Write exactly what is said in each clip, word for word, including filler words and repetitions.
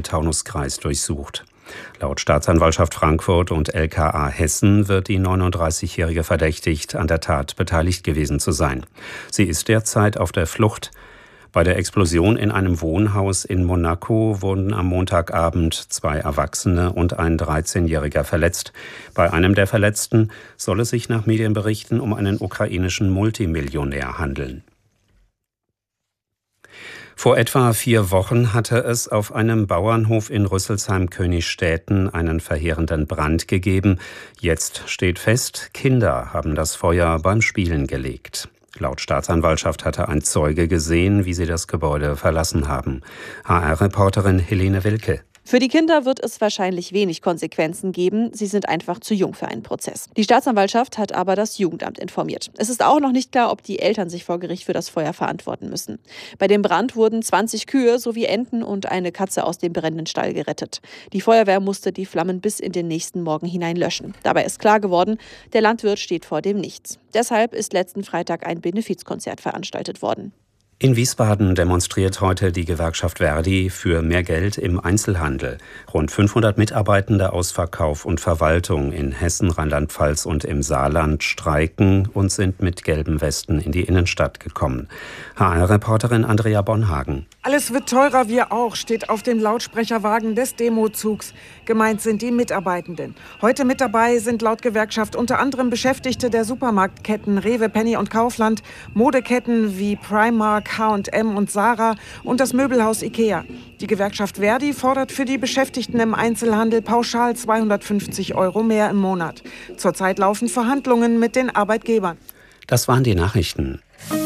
Rhein-Main-Taunus-Kreis durchsucht. Laut Staatsanwaltschaft Frankfurt und L K A Hessen wird die neununddreißigjährige verdächtigt, an der Tat beteiligt gewesen zu sein. Sie ist derzeit auf der Flucht. Bei der Explosion in einem Wohnhaus in Monaco wurden am Montagabend zwei Erwachsene und ein dreizehnjähriger verletzt. Bei einem der Verletzten soll es sich nach Medienberichten um einen ukrainischen Multimillionär handeln. Vor etwa vier Wochen hatte es auf einem Bauernhof in Rüsselsheim-Königstädten einen verheerenden Brand gegeben. Jetzt steht fest, Kinder haben das Feuer beim Spielen gelegt. Laut Staatsanwaltschaft hatte ein Zeuge gesehen, wie sie das Gebäude verlassen haben. H R-Reporterin Helene Wilke. Für die Kinder wird es wahrscheinlich wenig Konsequenzen geben. Sie sind einfach zu jung für einen Prozess. Die Staatsanwaltschaft hat aber das Jugendamt informiert. Es ist auch noch nicht klar, ob die Eltern sich vor Gericht für das Feuer verantworten müssen. Bei dem Brand wurden zwanzig Kühe sowie Enten und eine Katze aus dem brennenden Stall gerettet. Die Feuerwehr musste die Flammen bis in den nächsten Morgen hinein löschen. Dabei ist klar geworden, der Landwirt steht vor dem Nichts. Deshalb ist letzten Freitag ein Benefizkonzert veranstaltet worden. In Wiesbaden demonstriert heute die Gewerkschaft Verdi für mehr Geld im Einzelhandel. Rund fünfhundert Mitarbeitende aus Verkauf und Verwaltung in Hessen, Rheinland-Pfalz und im Saarland streiken und sind mit gelben Westen in die Innenstadt gekommen. H R-Reporterin Andrea Bonhagen. Alles wird teurer, wir auch, steht auf dem Lautsprecherwagen des Demozugs. Gemeint sind die Mitarbeitenden. Heute mit dabei sind laut Gewerkschaft unter anderem Beschäftigte der Supermarktketten Rewe, Penny und Kaufland, Modeketten wie Primark, H und M und Zara und das Möbelhaus Ikea. Die Gewerkschaft Verdi fordert für die Beschäftigten im Einzelhandel pauschal zweihundertfünfzig Euro mehr im Monat. Zurzeit laufen Verhandlungen mit den Arbeitgebern. Das waren die Nachrichten.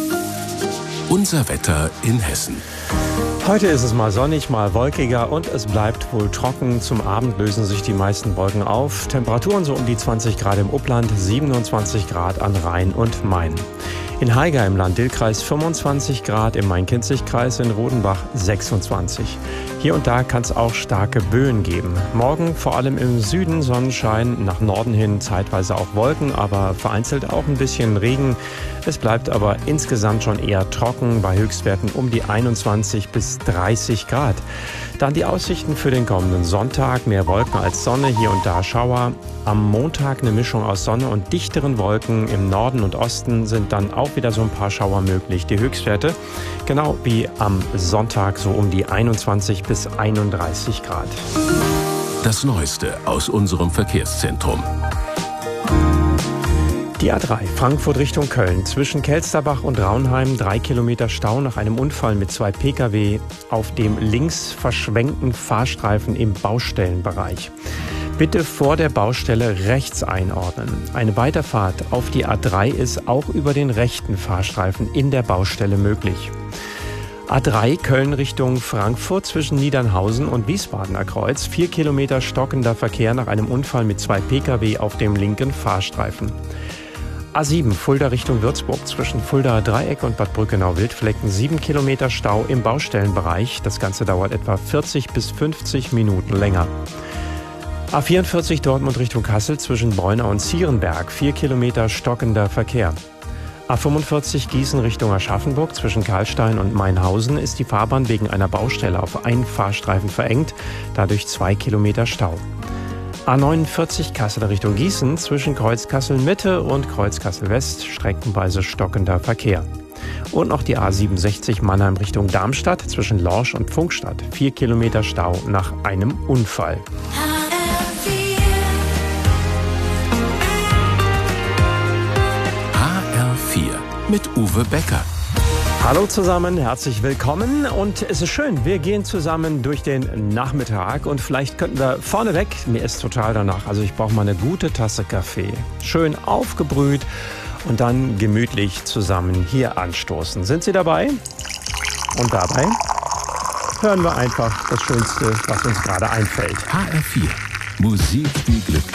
Unser Wetter in Hessen. Heute ist es mal sonnig, mal wolkiger und es bleibt wohl trocken. Zum Abend lösen sich die meisten Wolken auf. Temperaturen so um die zwanzig Grad im Upland, siebenundzwanzig Grad an Rhein und Main. In Haiger im Land-Dill-Kreis fünfundzwanzig Grad, im Main-Kinzig-Kreis in Rodenbach sechsundzwanzig. Hier und da kann es auch starke Böen geben. Morgen vor allem im Süden Sonnenschein, nach Norden hin zeitweise auch Wolken, aber vereinzelt auch ein bisschen Regen. Es bleibt aber insgesamt schon eher trocken, bei Höchstwerten um die einundzwanzig bis dreißig Grad. Dann die Aussichten für den kommenden Sonntag. Mehr Wolken als Sonne, hier und da Schauer. Am Montag eine Mischung aus Sonne und dichteren Wolken. Im Norden und Osten sind dann auch wieder so ein paar Schauer möglich. Die Höchstwerte, genau wie am Sonntag, so um die einundzwanzig bis einunddreißig Grad. Das Neueste aus unserem Verkehrszentrum. Die A drei, Frankfurt Richtung Köln. Zwischen Kelsterbach und Raunheim drei Kilometer Stau nach einem Unfall mit zwei Pkw auf dem links verschwenkten Fahrstreifen im Baustellenbereich. Bitte vor der Baustelle rechts einordnen. Eine Weiterfahrt auf die A drei ist auch über den rechten Fahrstreifen in der Baustelle möglich. A drei Köln Richtung Frankfurt zwischen Niedernhausen und Wiesbadener Kreuz. Vier Kilometer stockender Verkehr nach einem Unfall mit zwei Pkw auf dem linken Fahrstreifen. A sieben Fulda Richtung Würzburg zwischen Fuldaer Dreieck und Bad Brückenau-Wildflecken. Sieben Kilometer Stau im Baustellenbereich. Das Ganze dauert etwa vierzig bis fünfzig Minuten länger. A vierundvierzig Dortmund Richtung Kassel zwischen Bräunau und Zierenberg. Vier Kilometer stockender Verkehr. A fünfundvierzig Gießen Richtung Aschaffenburg zwischen Karlstein und Mainhausen ist die Fahrbahn wegen einer Baustelle auf einen Fahrstreifen verengt. Dadurch zwei Kilometer Stau. A neunundvierzig Kassel Richtung Gießen zwischen Kreuz Kassel Mitte und Kreuz Kassel West streckenweise stockender Verkehr. Und noch die A siebenundsechzig Mannheim Richtung Darmstadt zwischen Lorsch und Pfungstadt. Vier Kilometer Stau nach einem Unfall. H R vier mit Uwe Becker. Hallo zusammen, herzlich willkommen und es ist schön, wir gehen zusammen durch den Nachmittag und vielleicht könnten wir vorneweg, mir ist total danach, also ich brauche mal eine gute Tasse Kaffee, schön aufgebrüht und dann gemütlich zusammen hier anstoßen. Sind Sie dabei? Und dabei hören wir einfach das Schönste, was uns gerade einfällt. H R vier, Musik, die Glück